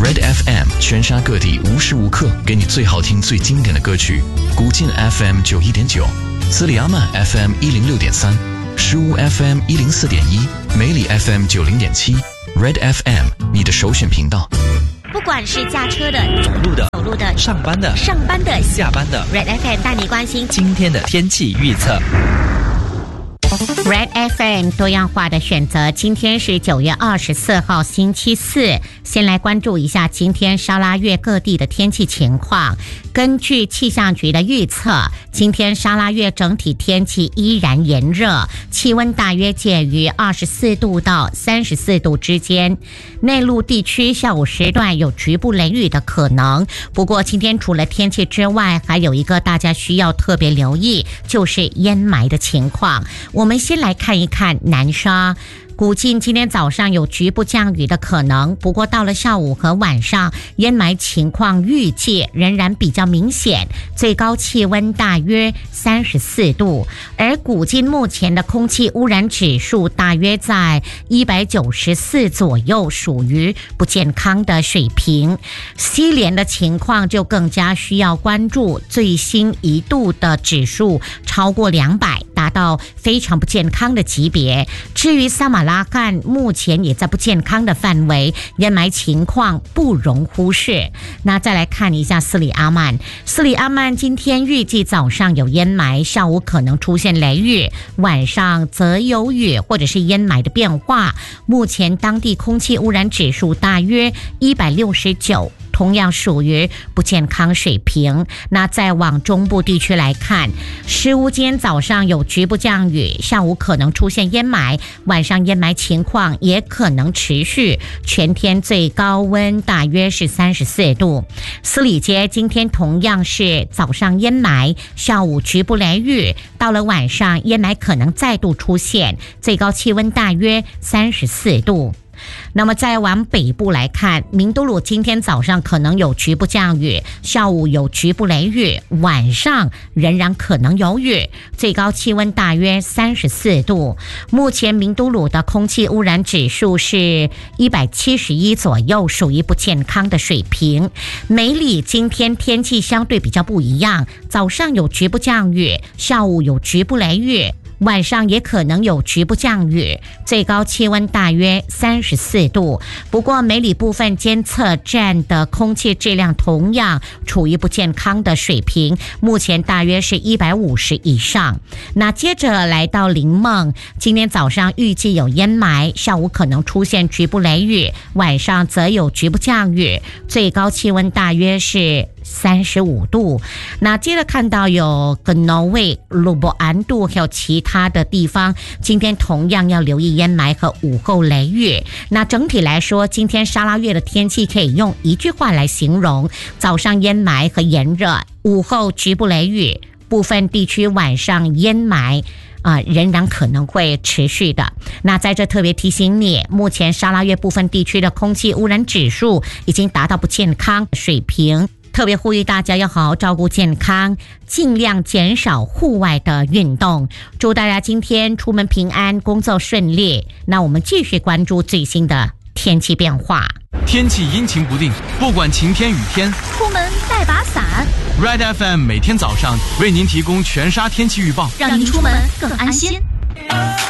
Red FM 全沙各地无时无刻给你最好听最经典的歌曲。古晋 FM 91.9，斯里阿曼 FM 106.3，石屋 FM 104.1，梅里 FM 90.7。Red FM 你的首选频道。 不管是驾车的、 走路的、上班的、下班的 Red FM 带你关心今天的天气预测。 Red FM 多样化的选择，今天是9月24号星期四。先来关注一下今天沙拉越各地的天气情况。根据气象局的预测，今天沙拉越整体天气依然炎热，气温大约介于24度到34度之间。内陆地区下午时段有局部雷雨的可能，不过今天除了天气之外，还有一个大家需要特别留意，就是烟霾的情况。我们先来看一看南沙。古晋今天早上有局部降雨的可能，不过到了下午和晚上，烟霾情况预计仍然比较明显，最高气温大约34度，而古晋目前的空气污染指数大约在194左右，属于不健康的水平。西联的情况就更加需要关注，最新一度的指数超过200，达到非常不健康的级别。至于萨马拉罕目前也在不健康的范围，烟霾情况不容忽视。那再来看一下斯里阿曼。斯里阿曼今天预计早上有烟霾，下午可能出现雷雨，晚上则有雨或者是烟霾的变化。目前当地空气污染指数大约169，同样属于不健康水平。那再往中部地区来看，石屋今天早上有局部降雨，下午可能出现烟霾，晚上烟霾情况也可能持续，全天最高温大约是34度。斯里街今天同样是早上烟霾，下午局部雷雨，到了晚上烟霾可能再度出现，最高气温大约34度。那么再往北部来看，明都鲁今天早上可能有局部降雨，下午有局部雷雨，晚上仍然可能有雨，最高气温大约34度。目前明都鲁的空气污染指数是171左右，属于不健康的水平。梅里今天天气相对比较不一样，早上有局部降雨，下午有局部雷雨，晚上也可能有局部降雨，最高气温大约34度。不过梅里部分监测站的空气质量同样处于不健康的水平，目前大约是150以上。那接着来到林梦，今天早上预计有烟霾，下午可能出现局部雷雨，晚上则有局部降雨，最高气温大约是35度。那接着看到有格诺卫、鲁伯安度还有其他的地方，今天同样要留意烟霾和午后雷雨。那整体来说，今天沙拉越的天气可以用一句话来形容：早上烟霾和炎热，午后局部雷雨，部分地区晚上烟霾仍然可能会持续的。那在这特别提醒你，目前沙拉越部分地区的空气污染指数已经达到不健康水平，特别呼吁大家要好好照顾健康，尽量减少户外的运动。祝大家今天出门平安，工作顺利。那我们继续关注最新的天气变化。 天气阴晴不定，不管晴天雨天， 出门带把伞。 Red FM 每天早上为您提供全沙天气预报， 让您出门更安心。